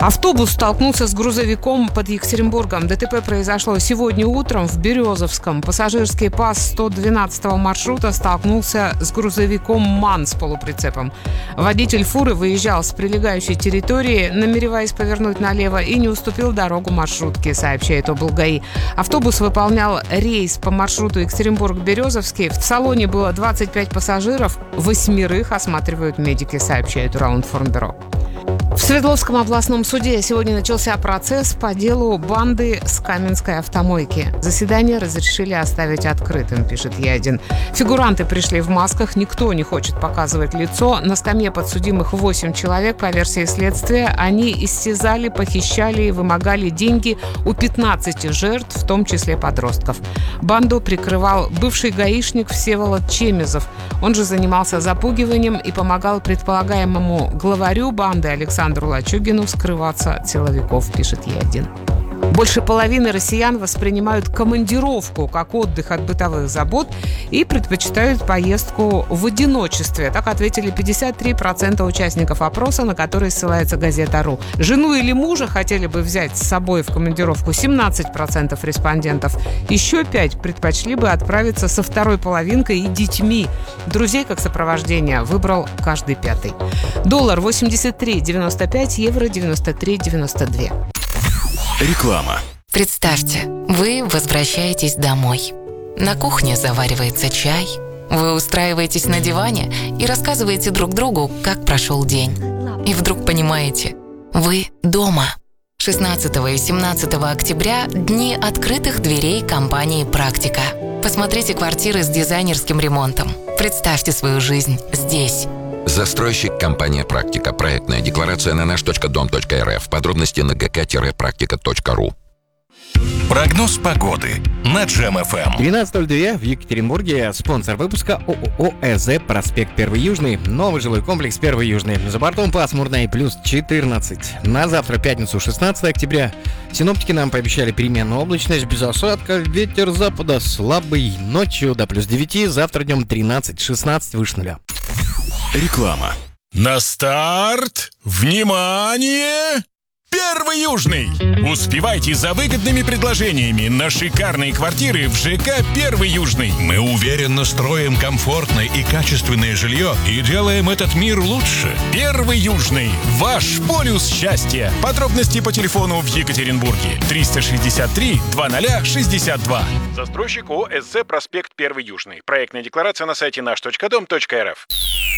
Автобус столкнулся с грузовиком под Екатеринбургом. ДТП произошло сегодня утром в Березовском. Пассажирский ПАЗ 112 маршрута столкнулся с грузовиком МАН с полуприцепом. Водитель фуры выезжал с прилегающей территории, намереваясь повернуть налево, и не уступил дорогу маршрутке, сообщает облгаи. Автобус выполнял рейс по маршруту Екатеринбург-Березовский. В салоне было 25 пассажиров, 8 осматривают медики, сообщает Уралинформбюро. В Свердловском областном суде сегодня начался процесс по делу банды с Каменской автомойки. Заседание разрешили оставить открытым, пишет Е1. Фигуранты пришли в масках, никто не хочет показывать лицо. На скамье подсудимых 8 человек. По версии следствия, они истязали, похищали и вымогали деньги у 15 жертв, в том числе подростков. Банду прикрывал бывший гаишник Всеволод Чемезов. Он же занимался запугиванием и помогал предполагаемому главарю банды Александру Лачугину скрываться от силовиков, пишет Е1. Больше половины россиян воспринимают командировку как отдых от бытовых забот и предпочитают поездку в одиночестве. Так ответили 53% участников опроса, на который ссылается газета.ру. Жену или мужа хотели бы взять с собой в командировку 17% респондентов. Еще 5% предпочли бы отправиться со второй половинкой и детьми. Друзей как сопровождение выбрал каждый пятый. Доллар 83,95, евро 93,92. Реклама. Представьте, вы возвращаетесь домой. На кухне заваривается чай. Вы устраиваетесь на диване и рассказываете друг другу, как прошел день. И вдруг понимаете, вы дома. 16 и 17 октября – дни открытых дверей компании «Практика». Посмотрите квартиры с дизайнерским ремонтом. Представьте свою жизнь здесь. Застройщик компания «Практика». Проектная декларация на наш.дом.рф. Подробности на gk-практика.ру. Прогноз погоды на Джем-ФМ. 12:02 в Екатеринбурге. Спонсор выпуска ООО «ЭЗ», проспект 1 Южный. Новый жилой комплекс 1 Южный. За бортом пасмурно и плюс 14. На завтра, пятницу, 16 октября. Синоптики нам пообещали переменную облачность, без осадка. Ветер запада слабый. Ночью до плюс 9. Завтра днем 13-16 выше нуля. Реклама. На старт! Внимание! 1 Южный! Успевайте за выгодными предложениями на шикарные квартиры в ЖК 1 Южный. Мы уверенно строим комфортное и качественное жилье и делаем этот мир лучше. 1 Южный. Ваш полюс счастья. Подробности по телефону в Екатеринбурге. 363 2062. Застройщик ООО «СЗ», проспект 1 Южный. Проектная декларация на сайте наш.дом.рф.